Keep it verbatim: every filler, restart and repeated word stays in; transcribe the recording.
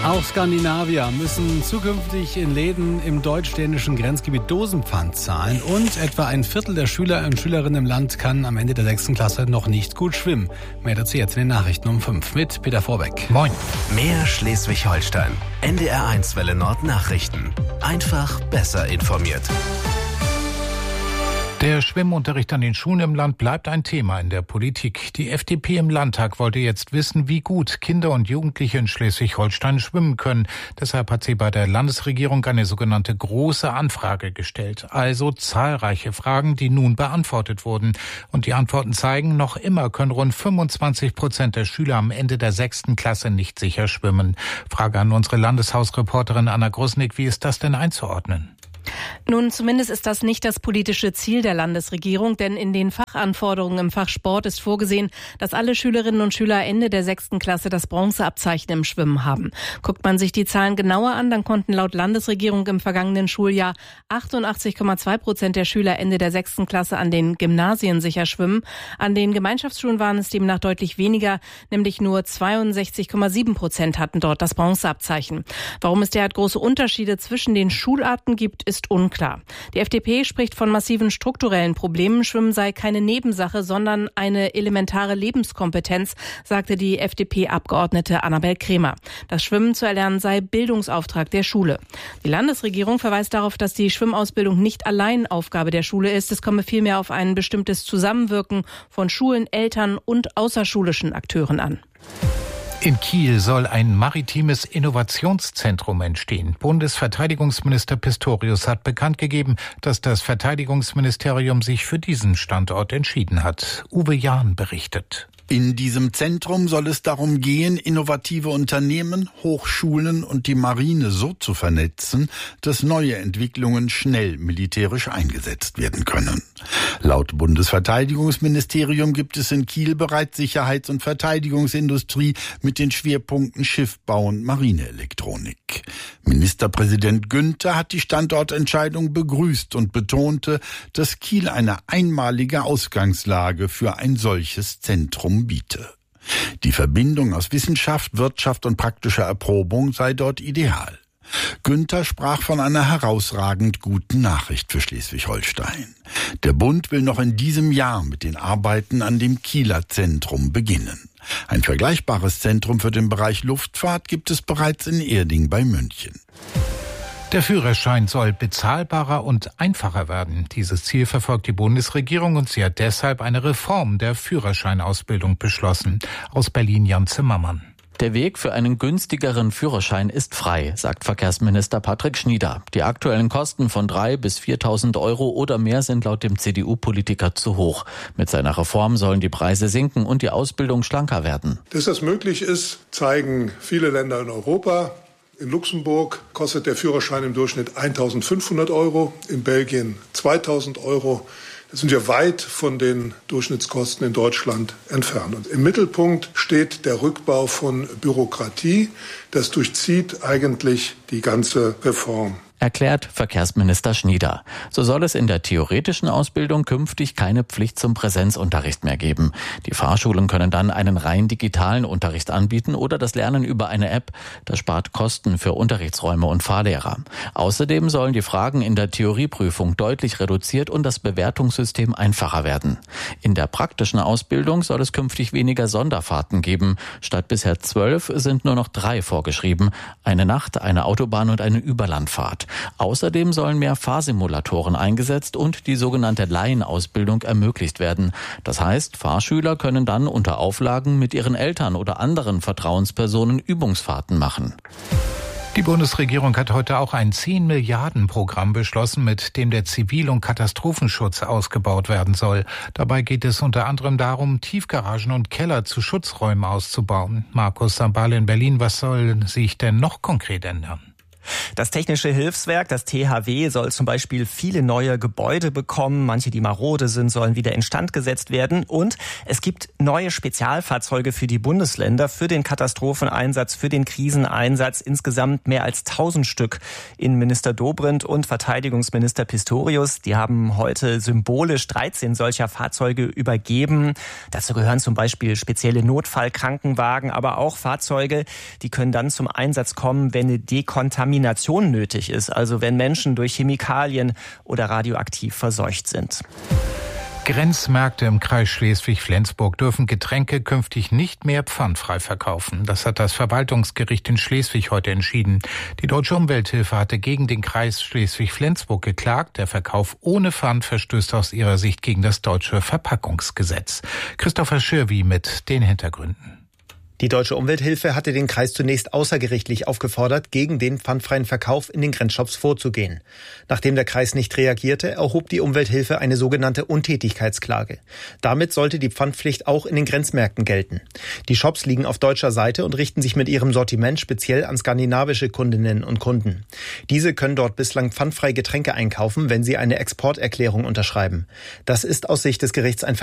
Auch Skandinavier müssen zukünftig in Läden im deutsch-dänischen Grenzgebiet Dosenpfand zahlen. Und etwa ein Viertel der Schüler und Schülerinnen im Land kann am Ende der sechsten Klasse noch nicht gut schwimmen. Mehr dazu jetzt in den Nachrichten um fünf mit Peter Vorbeck. Moin. Mehr Schleswig-Holstein. N D R eins Welle Nord Nachrichten. Einfach besser informiert. Der Schwimmunterricht an den Schulen im Land bleibt ein Thema in der Politik. Die F D P im Landtag wollte jetzt wissen, wie gut Kinder und Jugendliche in Schleswig-Holstein schwimmen können. Deshalb hat sie bei der Landesregierung eine sogenannte große Anfrage gestellt. Also zahlreiche Fragen, die nun beantwortet wurden. Und die Antworten zeigen, noch immer können rund fünfundzwanzig Prozent der Schüler am Ende der sechsten Klasse nicht sicher schwimmen. Frage an unsere Landeshausreporterin Anna Grusnick, wie ist das denn einzuordnen? Nun, zumindest ist das nicht das politische Ziel der Landesregierung, denn in den Fachanforderungen im Fach Sport ist vorgesehen, dass alle Schülerinnen und Schüler Ende der sechsten Klasse das Bronzeabzeichen im Schwimmen haben. Guckt man sich die Zahlen genauer an, dann konnten laut Landesregierung im vergangenen Schuljahr achtundachtzig Komma zwei Prozent der Schüler Ende der sechsten Klasse an den Gymnasien sicher schwimmen. An den Gemeinschaftsschulen waren es demnach deutlich weniger, nämlich nur zweiundsechzig Komma sieben Prozent hatten dort das Bronzeabzeichen. Warum es derart große Unterschiede zwischen den Schularten gibt, ist ist unklar. Die F D P spricht von massiven strukturellen Problemen. Schwimmen sei keine Nebensache, sondern eine elementare Lebenskompetenz, sagte die F D P-Abgeordnete Annabel Kremer. Das Schwimmen zu erlernen sei Bildungsauftrag der Schule. Die Landesregierung verweist darauf, dass die Schwimmausbildung nicht allein Aufgabe der Schule ist. Es komme vielmehr auf ein bestimmtes Zusammenwirken von Schulen, Eltern und außerschulischen Akteuren an. In Kiel soll ein maritimes Innovationszentrum entstehen. Bundesverteidigungsminister Pistorius hat bekannt gegeben, dass das Verteidigungsministerium sich für diesen Standort entschieden hat. Uwe Jahn berichtet. In diesem Zentrum soll es darum gehen, innovative Unternehmen, Hochschulen und die Marine so zu vernetzen, dass neue Entwicklungen schnell militärisch eingesetzt werden können. Laut Bundesverteidigungsministerium gibt es in Kiel bereits Sicherheits- und Verteidigungsindustrie mit den Schwerpunkten Schiffbau und Marineelektronik. Ministerpräsident Günther hat die Standortentscheidung begrüßt und betonte, dass Kiel eine einmalige Ausgangslage für ein solches Zentrum biete. Die Verbindung aus Wissenschaft, Wirtschaft und praktischer Erprobung sei dort ideal. Günther sprach von einer herausragend guten Nachricht für Schleswig-Holstein. Der Bund will noch in diesem Jahr mit den Arbeiten an dem Kieler Zentrum beginnen. Ein vergleichbares Zentrum für den Bereich Luftfahrt gibt es bereits in Erding bei München. Der Führerschein soll bezahlbarer und einfacher werden. Dieses Ziel verfolgt die Bundesregierung und sie hat deshalb eine Reform der Führerscheinausbildung beschlossen. Aus Berlin Jan Zimmermann. Der Weg für einen günstigeren Führerschein ist frei, sagt Verkehrsminister Patrick Schnieder. Die aktuellen Kosten von dreitausend bis viertausend Euro oder mehr sind laut dem C D U-Politiker zu hoch. Mit seiner Reform sollen die Preise sinken und die Ausbildung schlanker werden. Dass das möglich ist, zeigen viele Länder in Europa. In Luxemburg kostet der Führerschein im Durchschnitt eintausendfünfhundert Euro, in Belgien zweitausend Euro. Da sind wir weit von den Durchschnittskosten in Deutschland entfernt. Und im Mittelpunkt steht der Rückbau von Bürokratie. Das durchzieht eigentlich die ganze Reform. Erklärt Verkehrsminister Schnieder. So soll es in der theoretischen Ausbildung künftig keine Pflicht zum Präsenzunterricht mehr geben. Die Fahrschulen können dann einen rein digitalen Unterricht anbieten oder das Lernen über eine App. Das spart Kosten für Unterrichtsräume und Fahrlehrer. Außerdem sollen die Fragen in der Theorieprüfung deutlich reduziert und das Bewertungssystem einfacher werden. In der praktischen Ausbildung soll es künftig weniger Sonderfahrten geben. Statt bisher zwölf sind nur noch drei vorgeschrieben. Eine Nacht, eine Autobahn und eine Überlandfahrt. Außerdem sollen mehr Fahrsimulatoren eingesetzt und die sogenannte Laienausbildung ermöglicht werden. Das heißt, Fahrschüler können dann unter Auflagen mit ihren Eltern oder anderen Vertrauenspersonen Übungsfahrten machen. Die Bundesregierung hat heute auch ein zehn Milliarden Programm beschlossen, mit dem der Zivil- und Katastrophenschutz ausgebaut werden soll. Dabei geht es unter anderem darum, Tiefgaragen und Keller zu Schutzräumen auszubauen. Markus Sambale in Berlin, was soll sich denn noch konkret ändern? Das Technische Hilfswerk, das T H W, soll zum Beispiel viele neue Gebäude bekommen. Manche, die marode sind, sollen wieder instand gesetzt werden. Und es gibt neue Spezialfahrzeuge für die Bundesländer, für den Katastropheneinsatz, für den Kriseneinsatz. Insgesamt mehr als tausend Stück. Innenminister Dobrindt und Verteidigungsminister Pistorius, die haben heute symbolisch dreizehn solcher Fahrzeuge übergeben. Dazu gehören zum Beispiel spezielle Notfallkrankenwagen, aber auch Fahrzeuge, die können dann zum Einsatz kommen, wenn eine Dekontamination nötig ist, also wenn Menschen durch Chemikalien oder radioaktiv verseucht sind. Grenzmärkte im Kreis Schleswig-Flensburg dürfen Getränke künftig nicht mehr pfandfrei verkaufen. Das hat das Verwaltungsgericht in Schleswig heute entschieden. Die Deutsche Umwelthilfe hatte gegen den Kreis Schleswig-Flensburg geklagt. Der Verkauf ohne Pfand verstößt aus ihrer Sicht gegen das deutsche Verpackungsgesetz. Christopher Schirwi mit den Hintergründen. Die Deutsche Umwelthilfe hatte den Kreis zunächst außergerichtlich aufgefordert, gegen den pfandfreien Verkauf in den Grenzshops vorzugehen. Nachdem der Kreis nicht reagierte, erhob die Umwelthilfe eine sogenannte Untätigkeitsklage. Damit sollte die Pfandpflicht auch in den Grenzmärkten gelten. Die Shops liegen auf deutscher Seite und richten sich mit ihrem Sortiment speziell an skandinavische Kundinnen und Kunden. Diese können dort bislang pfandfrei Getränke einkaufen, wenn sie eine Exporterklärung unterschreiben. Das ist aus Sicht des Gerichts ein